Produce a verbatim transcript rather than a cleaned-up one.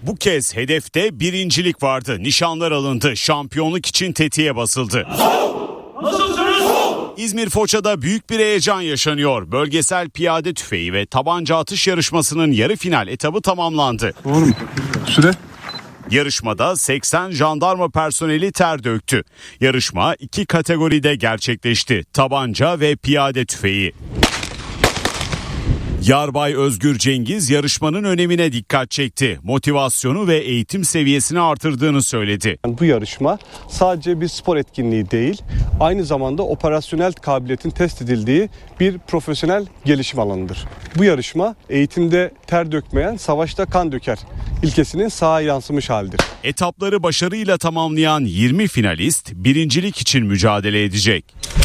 Bu kez hedefte birincilik vardı. Nişanlar alındı. Şampiyonluk için tetiğe basıldı. İzmir Foça'da büyük bir heyecan yaşanıyor. Bölgesel piyade tüfeği ve tabanca atış yarışmasının yarı final etabı tamamlandı. Doğru mu? Süre? Yarışmada seksen jandarma personeli ter döktü. Yarışma iki kategoride gerçekleşti. Tabanca ve piyade tüfeği. Yarbay Özgür Cengiz yarışmanın önemine dikkat çekti. Motivasyonu ve eğitim seviyesini artırdığını söyledi. Bu yarışma sadece bir spor etkinliği değil, aynı zamanda operasyonel kabiliyetin test edildiği bir profesyonel gelişim alanıdır. Bu yarışma eğitimde ter dökmeyen, savaşta kan döker ilkesinin sahaya yansımış halidir. Etapları başarıyla tamamlayan yirmi finalist birincilik için mücadele edecek.